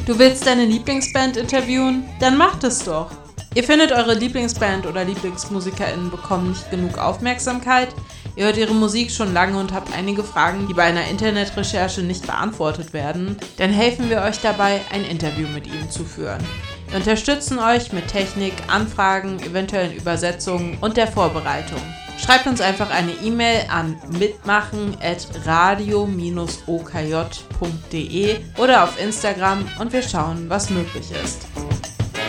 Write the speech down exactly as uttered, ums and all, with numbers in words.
Du willst deine Lieblingsband interviewen? Dann macht es doch! Ihr findet, eure Lieblingsband oder LieblingsmusikerInnen bekommen nicht genug Aufmerksamkeit? Ihr hört ihre Musik schon lange und habt einige Fragen, die bei einer Internetrecherche nicht beantwortet werden? Dann helfen wir euch dabei, ein Interview mit ihnen zu führen. Wir unterstützen euch mit Technik, Anfragen, eventuellen Übersetzungen und der Vorbereitung. Schreibt uns einfach eine E-Mail an mitmachen at radio dash o k j punkt d e oder auf Instagram und wir schauen, was möglich ist.